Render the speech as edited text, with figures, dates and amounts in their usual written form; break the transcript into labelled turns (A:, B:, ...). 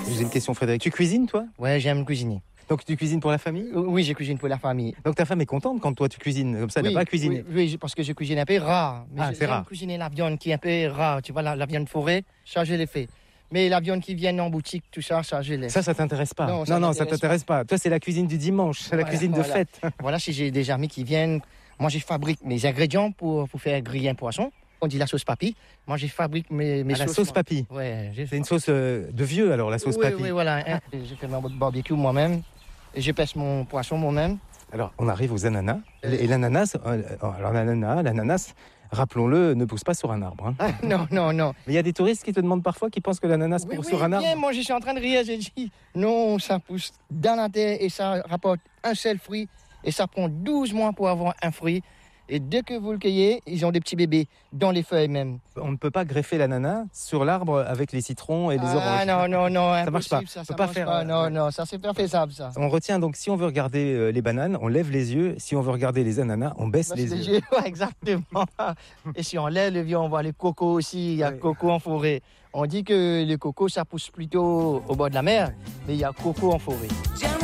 A: J'ai une question, Frédéric. Tu cuisines, toi?
B: Ouais, j'aime cuisiner.
A: Donc tu cuisines pour la famille?
B: Oui, je cuisine pour la famille.
A: Donc ta femme est contente quand toi tu cuisines, comme ça, elle n'a pas à cuisiner.
B: Oui, parce que je cuisine un peu rare. Mais
A: c'est
B: j'aime
A: rare.
B: cuisiner la viande qui est un peu rare. Tu vois, la viande forêt, ça, je l'ai fait. Mais la viande qui vient en boutique, tout ça, je laisse.
A: Ça t'intéresse pas?
B: Non,
A: ça t'intéresse pas. Toi, c'est la cuisine du dimanche, c'est la cuisine de fête.
B: Voilà, si j'ai des amis qui viennent, moi, je fabrique mes ingrédients pour faire griller un poisson. On dit la sauce papy. Moi, je fabrique mes sauces.
A: La sauce papy?
B: Ouais.
A: C'est une sauce de vieux, alors, la sauce papy?
B: Oui, voilà. Hein. J'ai fait mon barbecue moi-même. Et je pèse mon poisson moi-même.
A: Alors, on arrive aux ananas. Et l'ananas, rappelons-le, ne pousse pas sur un arbre. Hein.
B: Non.
A: Mais il y a des touristes qui te demandent parfois, qui pensent que l'ananas pousse sur un arbre.
B: Moi, je suis en train de rire. J'ai dit, non, ça pousse dans la terre et ça rapporte un seul fruit. Et ça prend 12 mois pour avoir un fruit. Et dès que vous le cueillez, ils ont des petits bébés dans les feuilles même.
A: On ne peut pas greffer l'ananas sur l'arbre avec les citrons et les oranges.
B: Non,
A: ça marche pas.
B: Ça marche pas. Non, ça c'est pas faisable ça.
A: On retient donc, si on veut regarder les bananes, on lève les yeux. Si on veut regarder les ananas, on baisse les yeux.
B: Ouais, exactement. Et si on lève les yeux, on voit les cocos aussi. Il y a coco en forêt. On dit que les cocos, ça pousse plutôt au bord de la mer, mais il y a coco en forêt.